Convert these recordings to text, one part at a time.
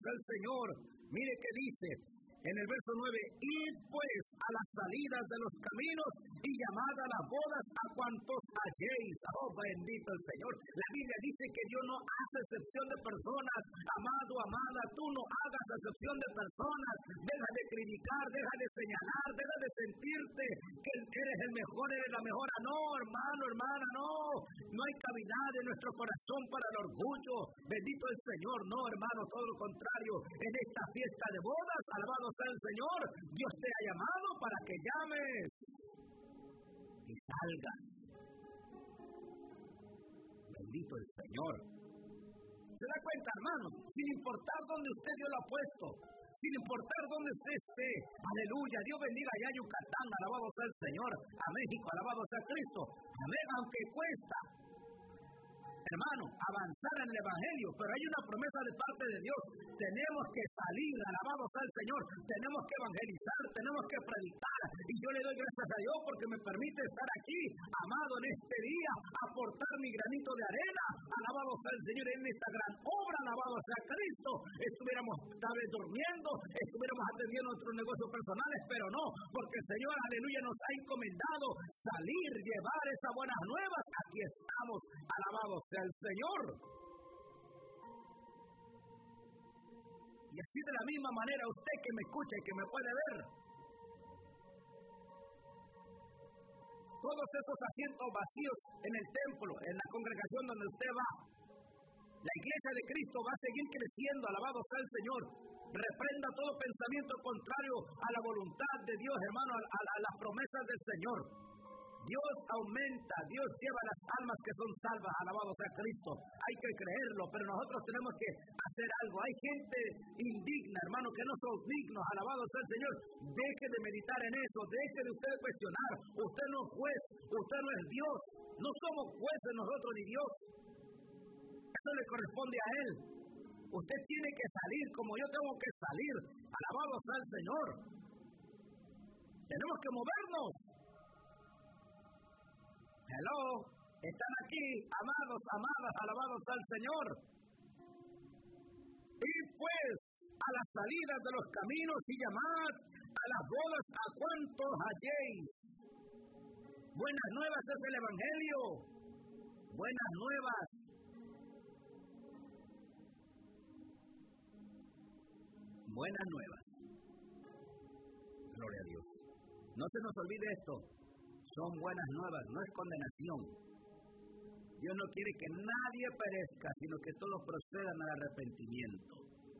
el Señor. Mire que dice en el verso 9, id pues a las salidas de los caminos y llamad a las bodas a cuantos halléis. Oh, bendito el Señor. La Biblia dice que Dios no hace excepción de personas. Amado, amada, tú no hagas excepción de personas. Deja de criticar, deja de señalar, deja de sentirte que eres el mejor, eres la mejor. No, hermano, hermana, no. No hay cavidad en nuestro corazón para el orgullo. Bendito el Señor. No, hermano, todo lo contrario. En esta fiesta de bodas, alabado sea el Señor, Dios te ha llamado para que llames y salgas. Bendito el Señor. ¿Se da cuenta, hermano? Sin importar dónde usted Dios lo ha puesto, sin importar dónde usted esté, aleluya, Dios bendiga allá a Yucatán, alabado sea el Señor, a México, alabado sea Cristo, amén, aunque cuesta, hermano, avanzar en el Evangelio, pero hay una promesa de parte de Dios. Tenemos que salir, alabado sea el Señor, tenemos que evangelizar, tenemos que predicar, y yo le doy gracias a Dios porque me permite estar aquí, amado, en este día, aportar mi granito de arena, alabado sea el Señor, en esta gran obra, alabado sea Cristo. Estuviéramos tal vez durmiendo, estuviéramos atendiendo nuestros negocios personales, pero no, porque el Señor, aleluya, nos ha encomendado salir, llevar esas buenas nuevas. Aquí estamos, alabado sea el Señor. Y así de la misma manera usted que me escucha y que me puede ver, todos esos asientos vacíos en el templo, en la congregación donde usted va, la iglesia de Cristo va a seguir creciendo, alabado sea el Señor. Reprenda todo pensamiento contrario a la voluntad de Dios, hermano, a las promesas del Señor. Dios aumenta, Dios lleva las almas que son salvas, alabado sea Cristo. Hay que creerlo, pero nosotros tenemos que hacer algo. Hay gente indigna, hermano, que no son dignos, alabado sea el Señor. Deje de meditar en eso, deje de usted cuestionar. Usted no es juez, usted no es Dios. No somos jueces nosotros ni Dios. Eso le corresponde a Él. Usted tiene que salir como yo tengo que salir, alabado sea el Señor. Tenemos que movernos. Hello, están aquí, amados, amadas, alabados al Señor. Y pues, a las salidas de los caminos y llamad a las bodas a cuantos halléis. Buenas nuevas es el Evangelio. Buenas nuevas. Buenas nuevas. Gloria a Dios. No se nos olvide esto. Son buenas nuevas, no es condenación. Dios no quiere que nadie perezca, sino que todos procedan al arrepentimiento.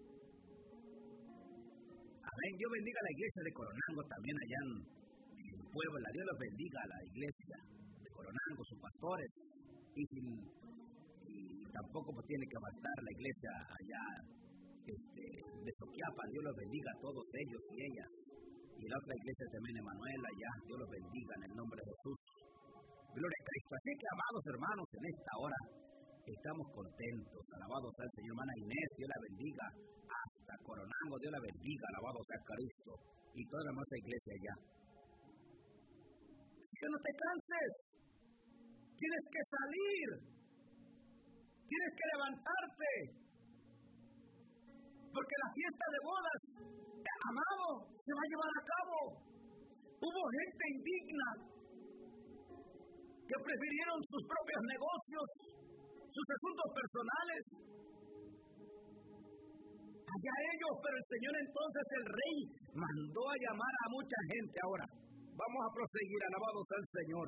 Amén. Dios bendiga a la iglesia de Coronango también allá en Puebla. Dios los bendiga a la iglesia de Coronango, sus pastores. Y tampoco pues tiene que faltar la iglesia allá de Soquiapa. Dios los bendiga a todos ellos y ellas. Y la otra iglesia también, Emanuel, allá, Dios los bendiga en el nombre de Jesús. Gloria a Cristo. Así que, amados hermanos, en esta hora estamos contentos. Alabado sea el Señor. Hermana Inés, Dios la bendiga. Hasta Coronango, Dios la bendiga. Alabado sea Cristo. Y toda la hermosa iglesia allá. Así que no te canses. Tienes que salir. Tienes que levantarte. Porque la fiesta de bodas, amado, se va a llevar a cabo. Hubo gente indigna que prefirieron sus propios negocios, sus asuntos personales. Allá ellos, pero el Señor entonces, el Rey, mandó a llamar a mucha gente. Ahora, vamos a proseguir, alabado sea el Señor.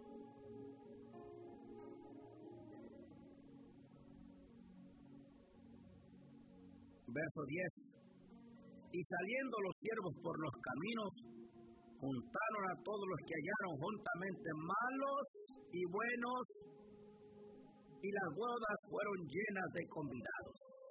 Verso 10. Y saliendo los siervos por los caminos, juntaron a todos los que hallaron juntamente, malos y buenos, y las bodas fueron llenas de convidados.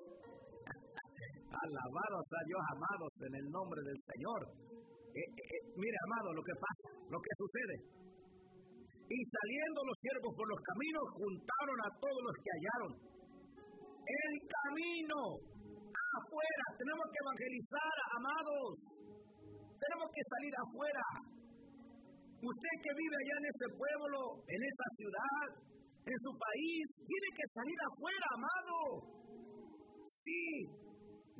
Alabados a Dios, amados, en el nombre del Señor. Mire, amado, lo que pasa, lo que sucede. Y saliendo los siervos por los caminos, juntaron a todos los que hallaron. El camino afuera, tenemos que evangelizar, amados. Tenemos que salir afuera. Usted que vive allá en ese pueblo, en esa ciudad, en su país, tiene que salir afuera, amado. Sí,